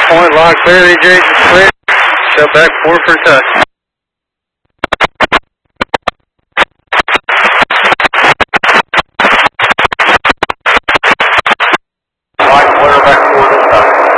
Point, lock clear, EJ, clear. Shut back 4 for touch.